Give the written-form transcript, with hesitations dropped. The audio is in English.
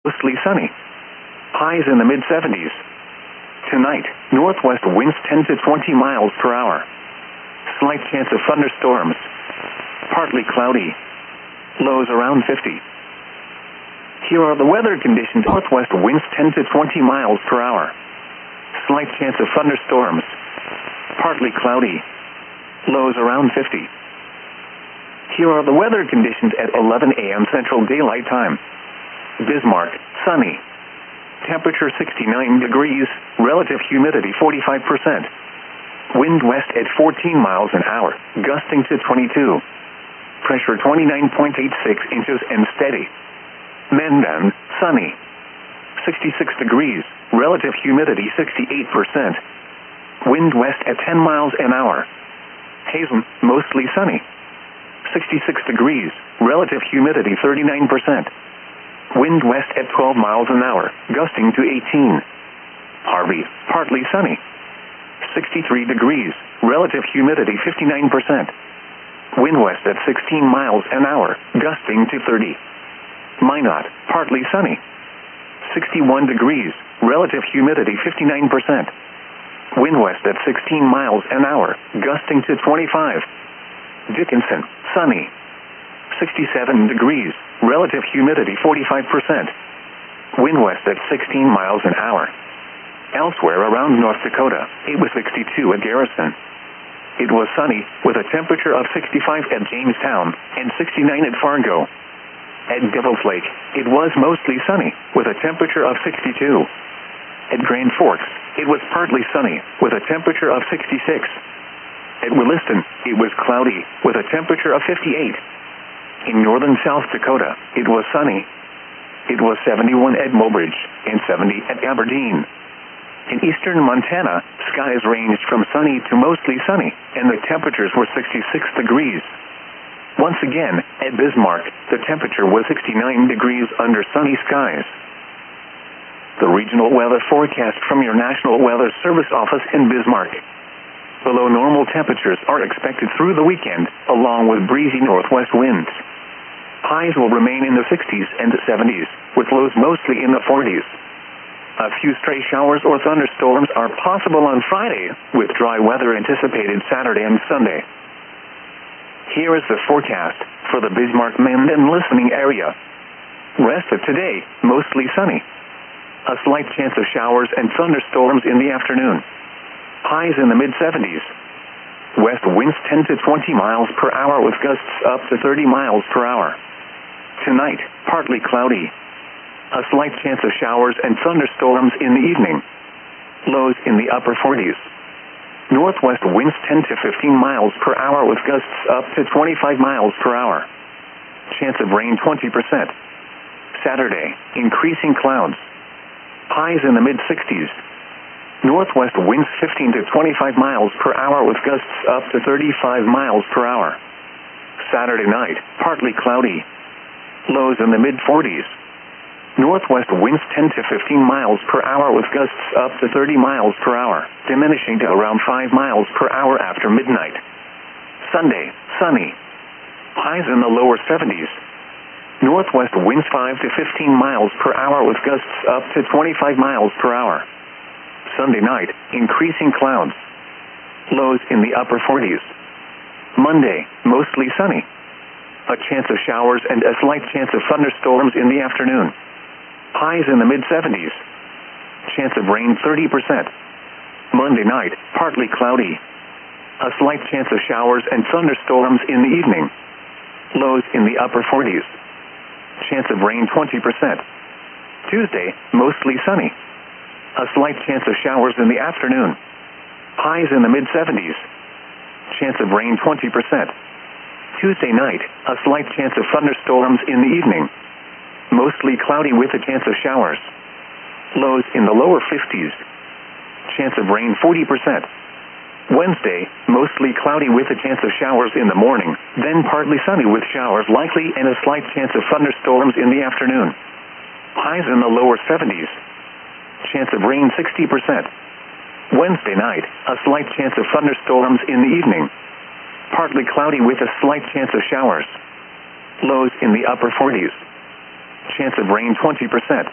Mostly sunny. Highs in the mid-70s. Tonight, northwest winds 10 to 20 miles per hour. Slight chance of thunderstorms. Partly cloudy. Lows around 50. Here are the weather conditions. Northwest winds 10 to 20 miles per hour. Slight chance of thunderstorms. Partly cloudy. Lows around 50. Here are the weather conditions at 11 a.m. Central Daylight Time. Bismarck, sunny. Temperature 69 degrees, relative humidity 45%. Wind west at 14 miles an hour, gusting to 22. Pressure 29.86 inches and steady. Mandan, sunny. 66 degrees, relative humidity 68%. Wind west at 10 miles an hour. Hazen, mostly sunny. 66 degrees, relative humidity 39%. Wind west at 12 miles an hour, gusting to 18. Harvey, partly sunny. 63 degrees, relative humidity 59%. Wind west at 16 miles an hour, gusting to 30. Minot, partly sunny. 61 degrees, relative humidity 59%. Wind west at 16 miles an hour, gusting to 25. Dickinson, sunny. 67 degrees, relative humidity 45%. Wind west at 16 miles an hour. Elsewhere around North Dakota, it was 62 at Garrison. It was sunny, with a temperature of 65 at Jamestown and 69 at Fargo. At Devil's Lake, it was mostly sunny, with a temperature of 62. At Grand Forks, it was partly sunny, with a temperature of 66. At Williston, it was cloudy, with a temperature of 58. In northern South Dakota, it was sunny. It was 71 at Mobridge and 70 at Aberdeen. In eastern Montana, skies ranged from sunny to mostly sunny, and the temperatures were 66 degrees. Once again, at Bismarck, the temperature was 69 degrees under sunny skies. The regional weather forecast from your National Weather Service office in Bismarck. Below normal temperatures are expected through the weekend, along with breezy northwest winds. Highs will remain in the 60s and 70s, with lows mostly in the 40s. A few stray showers or thunderstorms are possible on Friday, with dry weather anticipated Saturday and Sunday. Here is the forecast for the Bismarck-Mandan listening area. Rest of today, mostly sunny. A slight chance of showers and thunderstorms in the afternoon. Highs in the mid-70s. West winds 10 to 20 miles per hour with gusts up to 30 miles per hour. Tonight, partly cloudy. A slight chance of showers and thunderstorms in the evening. Lows in the upper 40s. Northwest winds 10 to 15 miles per hour with gusts up to 25 miles per hour. Chance of rain 20%. Saturday, increasing clouds. Highs in the mid-60s. Northwest winds 15 to 25 miles per hour with gusts up to 35 miles per hour. Saturday night, partly cloudy. Lows in the mid-40s. Northwest winds 10 to 15 miles per hour with gusts up to 30 miles per hour, diminishing to around 5 miles per hour after midnight. Sunday, sunny. Highs in the lower 70s. Northwest winds 5 to 15 miles per hour with gusts up to 25 miles per hour. Sunday night, increasing clouds. Lows in the upper 40s. Monday, mostly sunny. A chance of showers and a slight chance of thunderstorms in the afternoon. Highs in the mid-70s. Chance of rain 30%. Monday night, partly cloudy. A slight chance of showers and thunderstorms in the evening. Lows in the upper 40s. Chance of rain 20%. Tuesday, mostly sunny. A slight chance of showers in the afternoon. Highs in the mid-70s. Chance of rain 20%. Tuesday night, a slight chance of thunderstorms in the evening. Mostly cloudy with a chance of showers. Lows in the lower 50s. Chance of rain 40%. Wednesday, mostly cloudy with a chance of showers in the morning, then partly sunny with showers likely and a slight chance of thunderstorms in the afternoon. Highs in the lower 70s. Chance of rain 60%. Wednesday night, a slight chance of thunderstorms in the evening. Partly cloudy with a slight chance of showers. Lows in the upper 40s. Chance of rain 20%.